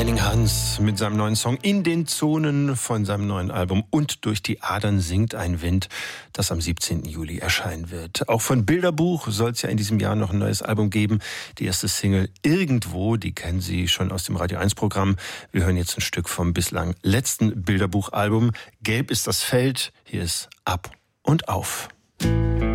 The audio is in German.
Henning Hans mit seinem neuen Song In den Zonen von seinem neuen Album Und durch die Adern singt ein Wind, das am 17. Juli erscheinen wird. Auch von Bilderbuch soll es ja in diesem Jahr noch ein neues Album geben. Die erste Single Irgendwo, die kennen Sie schon aus dem Radio 1 Programm. Wir hören jetzt ein Stück vom bislang letzten Bilderbuch-Album. Gelb ist das Feld, hier ist Ab und Auf.